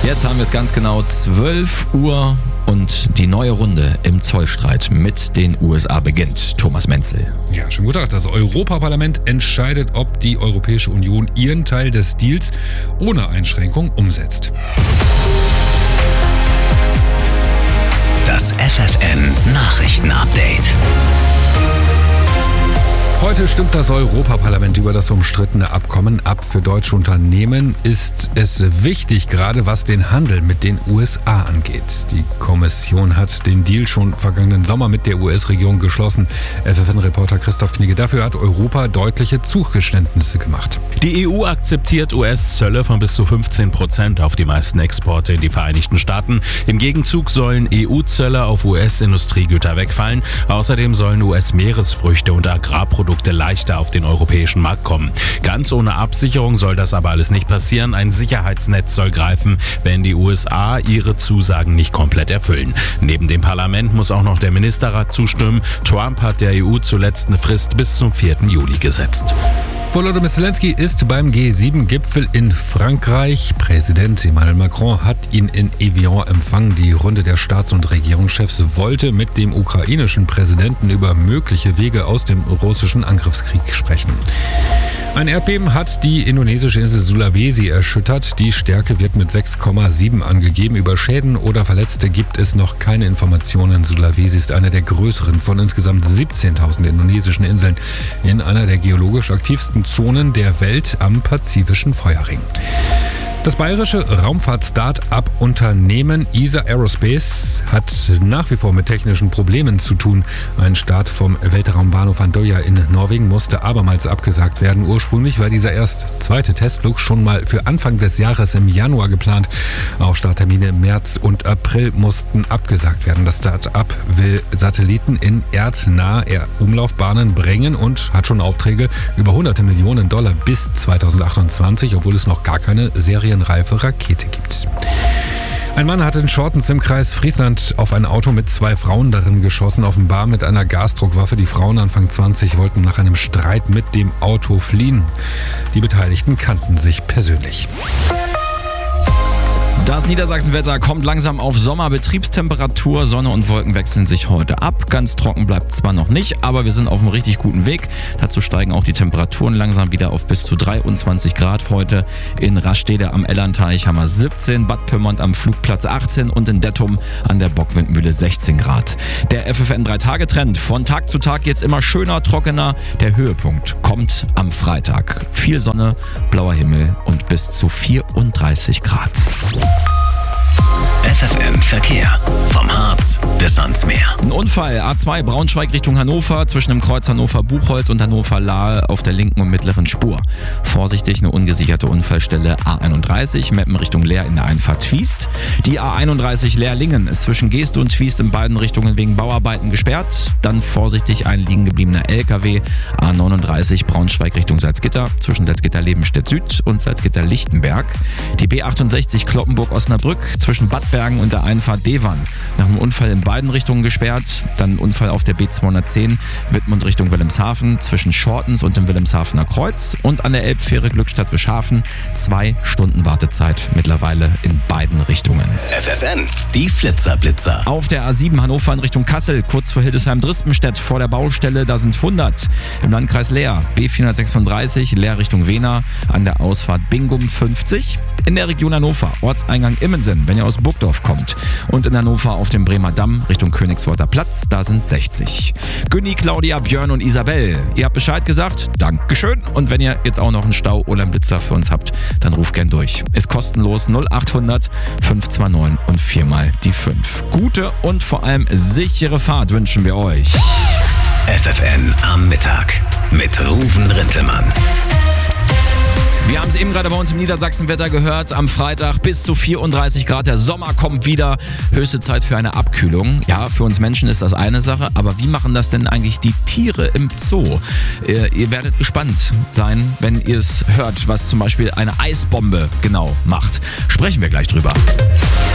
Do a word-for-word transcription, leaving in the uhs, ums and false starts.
Jetzt haben wir es ganz genau, zwölf Uhr und die neue Runde im Zollstreit mit den U S A beginnt. Thomas Menzel. Ja, schönen guten Tag. Das Europaparlament entscheidet, ob die Europäische Union ihren Teil des Deals ohne Einschränkung umsetzt. Das F F N-Nachrichten-Update. Heute stimmt das Europaparlament über das umstrittene Abkommen ab. Für deutsche Unternehmen ist es wichtig, gerade was den Handel mit den U S A angeht. Die Kommission hat den Deal schon vergangenen Sommer mit der U S-Regierung geschlossen. F F N-Reporter Christoph Knigge. Dafür hat Europa deutliche Zugeständnisse gemacht. Die E U akzeptiert U S-Zölle von bis zu fünfzehn Prozent auf die meisten Exporte in die Vereinigten Staaten. Im Gegenzug sollen E U-Zölle auf U S-Industriegüter wegfallen. Außerdem sollen U S-Meeresfrüchte und Agrarprodukte leichter auf den europäischen Markt kommen. Ganz ohne Absicherung soll das aber alles nicht passieren. Ein Sicherheitsnetz soll greifen, wenn die U S A ihre Zusagen nicht komplett erfüllen. Neben dem Parlament muss auch noch der Ministerrat zustimmen. Trump hat der E U zuletzt eine Frist bis zum vierten Juli gesetzt. Volodymyr Zelensky ist beim G sieben Gipfel in Frankreich. Präsident Emmanuel Macron hat ihn in Evian empfangen. Die Runde der Staats- und Regierungschefs wollte mit dem ukrainischen Präsidenten über mögliche Wege aus dem russischen Angriffskrieg sprechen. Ein Erdbeben hat die indonesische Insel Sulawesi erschüttert. Die Stärke wird mit sechs Komma sieben angegeben. Über Schäden oder Verletzte gibt es noch keine Informationen. Sulawesi ist eine der größeren von insgesamt siebzehntausend indonesischen Inseln in einer der geologisch aktivsten Zonen der Welt am Pazifischen Feuerring. Das bayerische Raumfahrt-Start-up-Unternehmen E S A Aerospace hat nach wie vor mit technischen Problemen zu tun. Ein Start vom Weltraumbahnhof Andøya in Norwegen musste abermals abgesagt werden. Ursprünglich war dieser erst zweite Testflug schon mal für Anfang des Jahres im Januar geplant. Auch Starttermine im März und April mussten abgesagt werden. Das Start-up will Satelliten in erdnahe Umlaufbahnen bringen und hat schon Aufträge über hunderte Millionen Dollar bis zweitausendachtundzwanzig, obwohl es noch gar keine Serien reife Rakete gibt. Ein Mann hat in Schortens im Kreis Friesland auf ein Auto mit zwei Frauen darin geschossen, offenbar mit einer Gasdruckwaffe. Die Frauen Anfang zwanzig wollten nach einem Streit mit dem Auto fliehen. Die Beteiligten kannten sich persönlich. Das Niedersachsenwetter kommt langsam auf Sommerbetriebstemperatur. Sonne und Wolken wechseln sich heute ab. Ganz trocken bleibt zwar noch nicht, aber wir sind auf einem richtig guten Weg. Dazu steigen auch die Temperaturen langsam wieder auf bis zu dreiundzwanzig Grad heute. In Rastede am Ellernteich haben wir siebzehn, Bad Pyrmont am Flugplatz achtzehn und in Dettum an der Bockwindmühle sechzehn Grad. Der F F N drei Tage Trend. Von Tag zu Tag jetzt immer schöner, trockener. Der Höhepunkt kommt am Freitag. Viel Sonne, blauer Himmel und bis zu vierunddreißig Grad. F F N Verkehr. Vom Harz bis ans Meer. Ein Unfall, A zwei Braunschweig Richtung Hannover, zwischen dem Kreuz Hannover-Buchholz und Hannover-Lahe auf der linken und mittleren Spur. Vorsichtig, eine ungesicherte Unfallstelle A einunddreißig, Meppen Richtung Leer in der Einfahrt Twiest. Die A einunddreißig Leer-Lingen ist zwischen Geest und Twiest in beiden Richtungen wegen Bauarbeiten gesperrt. Dann vorsichtig, ein liegen gebliebener L K W. A neununddreißig Braunschweig Richtung Salzgitter, zwischen Salzgitter-Lebenstedt Süd und Salzgitter-Lichtenberg. Die B achtundsechzig Kloppenburg-Osnabrück zwischen Bad Bergen und der Einfahrt Dewan. Nach einem Unfall in beiden Richtungen gesperrt. Dann ein Unfall auf der B zweihundertzehn Wittmund Richtung Wilhelmshaven zwischen Schortens und dem Wilhelmshavener Kreuz. Und an der Elbfähre Glückstadt-Wischhafen zwei Stunden Wartezeit mittlerweile in beiden Richtungen. F F N, die Flitzer-Blitzer. Auf der A sieben Hannover in Richtung Kassel, kurz vor Hildesheim-Drispenstedt vor der Baustelle, da sind hundert. Im Landkreis Leer, B vierhundertsechsunddreißig, Leer Richtung Wehner, an der Ausfahrt Bingum fünfzig. In der Region Hannover, Ortseingang Immensen, wenn ihr aus Burgdorf kommt. Und in Hannover auf dem Bremer Damm Richtung Königsworter Platz, da sind sechzig. Günni, Claudia, Björn und Isabel, ihr habt Bescheid gesagt, Dankeschön. Und wenn ihr jetzt auch noch einen Stau oder einen Blitzer für uns habt, dann ruft gern durch. Ist kostenlos null achthundert fünf zwei neun und viermal die fünf. Gute und vor allem sichere Fahrt wünschen wir euch. F F N am Mittag mit Ruven Rintelmann. Wir haben es eben gerade bei uns im Niedersachsenwetter gehört. Am Freitag bis zu vierunddreißig Grad. Der Sommer kommt wieder. Höchste Zeit für eine Abkühlung. Ja, für uns Menschen ist das eine Sache. Aber wie machen das denn eigentlich die Tiere im Zoo? Ihr, ihr werdet gespannt sein, wenn ihr es hört, was zum Beispiel eine Eisbombe genau macht. Sprechen wir gleich drüber.